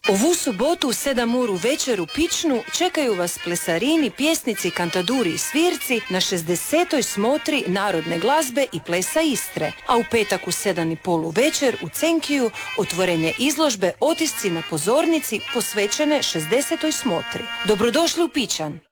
Ovu subotu u 7 uru večer u Pičnu čekaju vas plesarini, pjesnici, kantaduri i svirci na 60. smotri narodne glazbe i plesa Istre. A u petak u 7:30 večer u Cenkiju otvorenje izložbe Otisci na pozornici posvećene 60. smotri. Dobrodošli u Pičan!